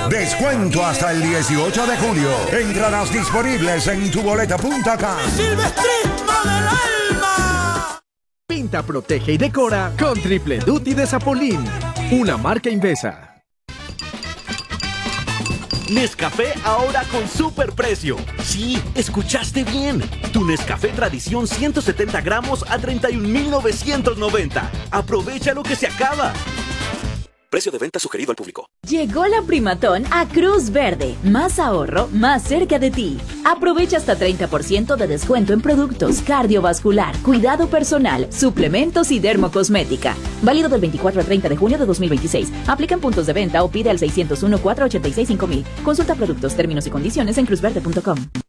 Descuento hasta el 18 de julio. Entradas disponibles en tuboleta.com. ¡Silvestrismo del alma! Pinta, protege y decora con Triple Duty de Zapolín, una marca Invesa. Nescafé ahora con superprecio. Sí, escuchaste bien. Tu Nescafé Tradición 170 gramos a 31.990. Aprovecha lo que se acaba. Precio de venta sugerido al público. Llegó la Primatón a Cruz Verde. Más ahorro, más cerca de ti. Aprovecha hasta 30% de descuento en productos cardiovascular, cuidado personal, suplementos y dermocosmética. Válido del 24 al 30 de junio de 2026. Aplica en puntos de venta o pide al 601-486-5000. Consulta productos, términos y condiciones en cruzverde.com.